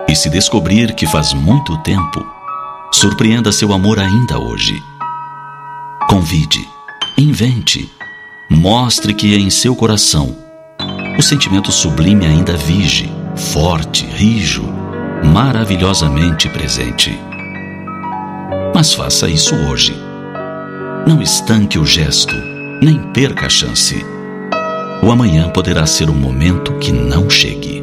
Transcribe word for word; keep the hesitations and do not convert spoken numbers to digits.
E se descobrir que faz muito tempo, surpreenda seu amor ainda hoje. Convide, invente, mostre que em seu coração o sentimento sublime ainda vige, forte, rijo, maravilhosamente presente. Mas faça isso hoje. Não estanque o gesto, nem perca a chance. O amanhã poderá ser um momento que não chegue.